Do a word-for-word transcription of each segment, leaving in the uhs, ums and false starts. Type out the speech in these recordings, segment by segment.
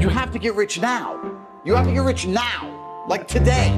You have to get rich now. You have to get rich now. Like today.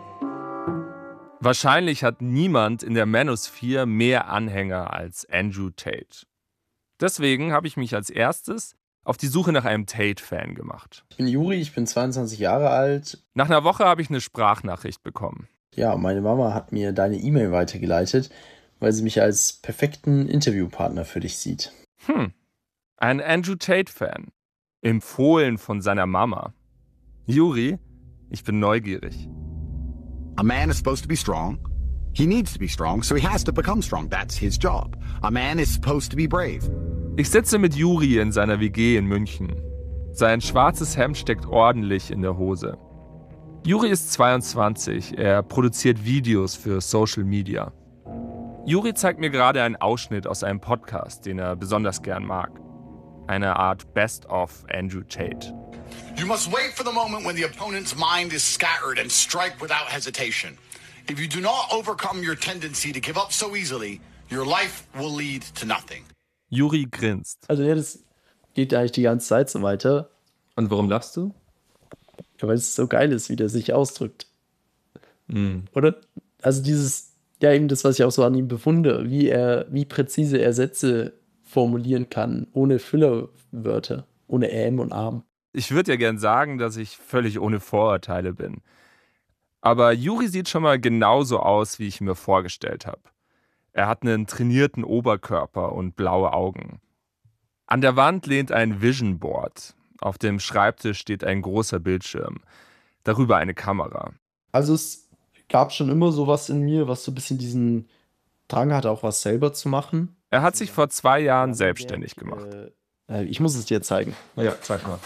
Wahrscheinlich hat niemand in der Manosphere mehr Anhänger als Andrew Tate. Deswegen habe ich mich als erstes auf die Suche nach einem Tate-Fan gemacht. Ich bin Juri, ich bin zweiundzwanzig Jahre alt. Nach einer Woche habe ich eine Sprachnachricht bekommen. Ja, meine Mama hat mir deine E-Mail weitergeleitet, weil sie mich als perfekten Interviewpartner für dich sieht. Hm, ein Andrew Tate-Fan. Empfohlen von seiner Mama. Juri, ich bin neugierig. A man is supposed to be strong. He needs to be strong, so he has to become strong. That's his job. A man is supposed to be brave. Ich sitze mit Juri in seiner W G in München. Sein schwarzes Hemd steckt ordentlich in der Hose. Juri ist zweiundzwanzig, er produziert Videos für Social Media. Juri zeigt mir gerade einen Ausschnitt aus einem Podcast, den er besonders gern mag. Eine Art Best-of Andrew Tate. You must wait for the moment when the opponent's mind is scattered and strike without hesitation. If you do not overcome your tendency to give up so easily, your life will lead to nothing. Juri grinst. Also ja, das geht eigentlich die ganze Zeit so weiter. Und warum lachst du? Ja, weil es so geil ist, wie der sich ausdrückt. Mm. Oder? Also dieses, ja eben das, was ich auch so an ihm befunde, wie er, wie präzise er Sätze formulieren kann, ohne Füllerwörter, ohne Ähm und Arm. Ich würde ja gern sagen, dass ich völlig ohne Vorurteile bin. Aber Juri sieht schon mal genauso aus, wie ich mir vorgestellt habe. Er hat einen trainierten Oberkörper und blaue Augen. An der Wand lehnt ein Vision Board. Auf dem Schreibtisch steht ein großer Bildschirm. Darüber eine Kamera. Also es gab schon immer sowas in mir, was so ein bisschen diesen Drang hatte, auch was selber zu machen. Er hat sich vor zwei Jahren selbstständig gemacht. Äh, ich muss es dir zeigen. Ja, zeig mal.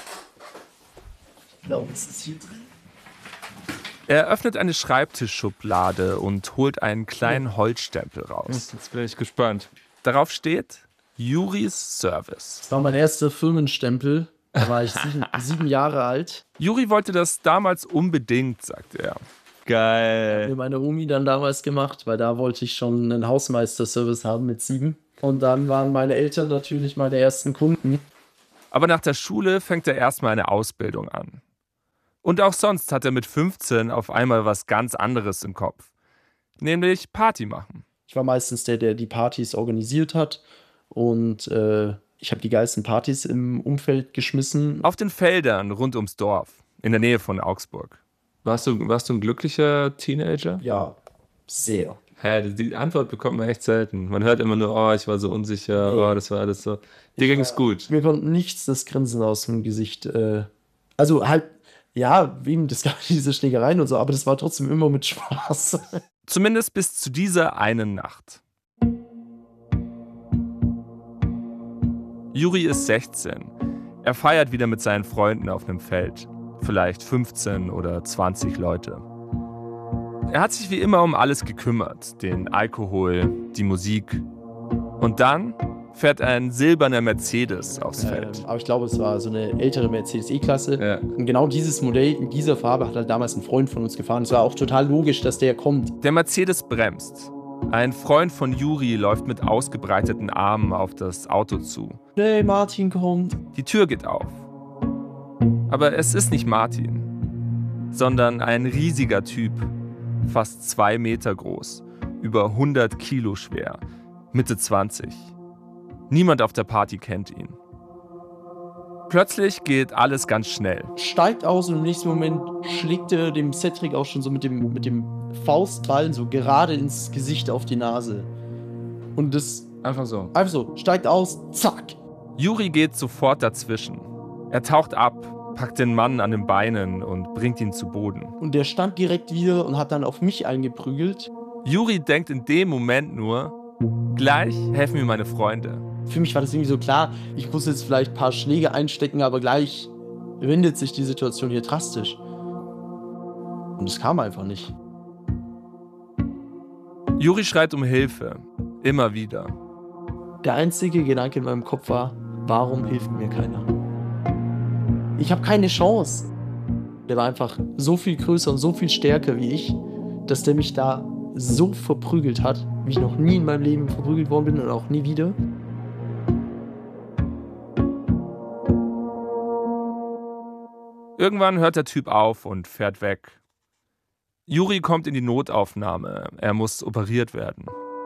Ich glaube, es ist hier drin. Er öffnet eine Schreibtischschublade und holt einen kleinen Holzstempel raus. Jetzt bin ich gespannt. Darauf steht Juris Service. Das war mein erster Firmenstempel. Da war ich sieben, sieben Jahre alt. Juri wollte das damals unbedingt, sagt er. Geil. Mir meine Omi dann damals gemacht, weil da wollte ich schon einen Hausmeister-Service haben mit sieben. Und dann waren meine Eltern natürlich meine ersten Kunden. Aber nach der Schule fängt er erstmal eine Ausbildung an. Und auch sonst hat er mit fünfzehn auf einmal was ganz anderes im Kopf. Nämlich Party machen. Ich war meistens der, der die Partys organisiert hat. Und äh, ich habe die geilsten Partys im Umfeld geschmissen. Auf den Feldern rund ums Dorf, in der Nähe von Augsburg. Warst du, warst du ein glücklicher Teenager? Ja, sehr. Hä, die Antwort bekommt man echt selten. Man hört immer nur, oh, ich war so unsicher, oh, das war alles so. Dir ging es gut. Mir kommt nichts das Grinsen aus dem Gesicht. Äh, also halt, ja, wegen des diese Schlägereien und so, aber das war trotzdem immer mit Spaß. Zumindest bis zu dieser einen Nacht. Juri ist sechzehn. Er feiert wieder mit seinen Freunden auf einem Feld. Vielleicht fünfzehn oder zwanzig Leute. Er hat sich wie immer um alles gekümmert. Den Alkohol, die Musik. Und dann fährt ein silberner Mercedes aufs Feld. Ähm, aber ich glaube, es war so eine ältere Mercedes E-Klasse. Ja. Und genau dieses Modell in dieser Farbe hat halt damals ein Freund von uns gefahren. Es war auch total logisch, dass der kommt. Der Mercedes bremst. Ein Freund von Juri läuft mit ausgebreiteten Armen auf das Auto zu. Hey, Martin kommt. Die Tür geht auf. Aber es ist nicht Martin, sondern ein riesiger Typ. Fast zwei Meter groß, über hundert Kilo schwer, Mitte zwanzig. Niemand auf der Party kennt ihn. Plötzlich geht alles ganz schnell. Steigt aus und im nächsten Moment schlägt er dem Cedric auch schon so mit dem, mit dem Faustballen so gerade ins Gesicht auf die Nase. Und das Einfach so. einfach so, steigt aus, zack. Juri geht sofort dazwischen. Er taucht ab, packt den Mann an den Beinen und bringt ihn zu Boden. Und der stand direkt wieder und hat dann auf mich eingeprügelt. Juri denkt in dem Moment nur, gleich helfen mir meine Freunde. Für mich war das irgendwie so klar, ich muss jetzt vielleicht ein paar Schläge einstecken, aber gleich wendet sich die Situation hier drastisch. Und es kam einfach nicht. Juri schreit um Hilfe. Immer wieder. Der einzige Gedanke in meinem Kopf war, warum hilft mir keiner? Ich habe keine Chance. Der war einfach so viel größer und so viel stärker wie ich, dass der mich da so verprügelt hat, wie ich noch nie in meinem Leben verprügelt worden bin und auch nie wieder. Irgendwann hört der Typ auf und fährt weg. Juri kommt in die Notaufnahme. Er muss operiert werden.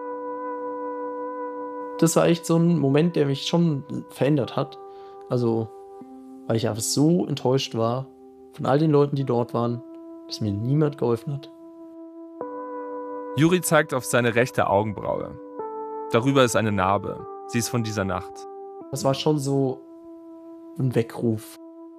Das war echt so ein Moment, der mich schon verändert hat. Also, weil ich einfach so enttäuscht war von all den Leuten, die dort waren, dass mir niemand geholfen hat. Juri zeigt auf seine rechte Augenbraue. Darüber ist eine Narbe. Sie ist von dieser Nacht. Das war schon so ein Weckruf.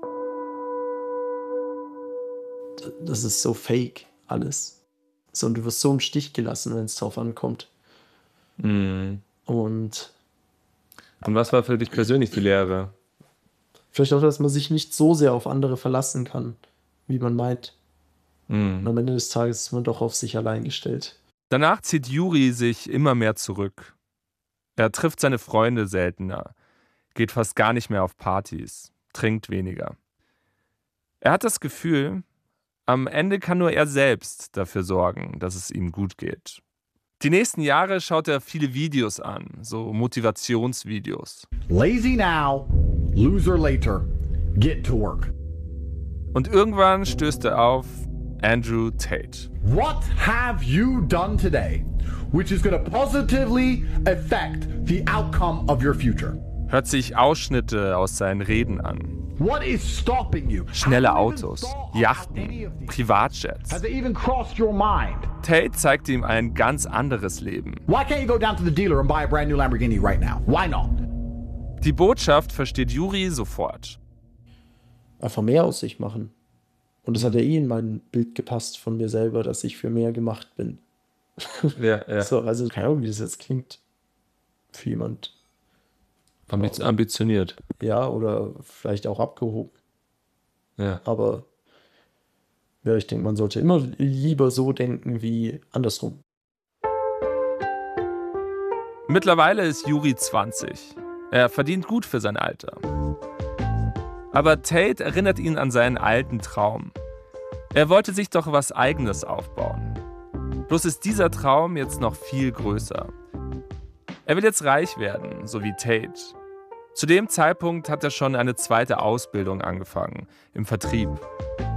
Das ist so fake, alles. So, und du wirst so im Stich gelassen, wenn es drauf ankommt. Mhm. Und Und was war für dich persönlich die Lehre? vielleicht auch, dass man sich nicht so sehr auf andere verlassen kann, wie man meint. Mhm. Und am Ende des Tages ist man doch auf sich allein gestellt. Danach zieht Juri sich immer mehr zurück. Er trifft seine Freunde seltener, geht fast gar nicht mehr auf Partys, trinkt weniger. Er hat das Gefühl, am Ende kann nur er selbst dafür sorgen, dass es ihm gut geht. Die nächsten Jahre schaut er viele Videos an, so Motivationsvideos. Lazy now, loser later. Get to work. Und irgendwann stößt er auf Andrew Tate. What have you done today which is going to positively affect the outcome of your future? Hört sich Ausschnitte aus seinen Reden an. What is stopping you? Schnelle Have you even Autos, thought about Yachten, any of these? Privatjets. Has it even crossed your mind? Tate zeigt ihm ein ganz anderes Leben. Why can't you go down to the dealer and buy a brand new Lamborghini right now? Why not? Die Botschaft versteht Juri sofort. Einfach mehr aus sich machen. Und es hat ja eh in mein Bild gepasst von mir selber, dass ich für mehr gemacht bin. Ja, ja. So, also keine Ahnung, wie das jetzt klingt. Für jemand. Ambiz- Ambitioniert. Ja, oder vielleicht auch abgehoben. Ja. Aber ja, ich denke, man sollte immer lieber so denken wie andersrum. Mittlerweile ist Juri zwanzig. Er verdient gut für sein Alter. Aber Tate erinnert ihn an seinen alten Traum. Er wollte sich doch was Eigenes aufbauen. Bloß ist dieser Traum jetzt noch viel größer. Er will jetzt reich werden, so wie Tate. Zu dem Zeitpunkt hat er schon eine zweite Ausbildung angefangen, im Vertrieb.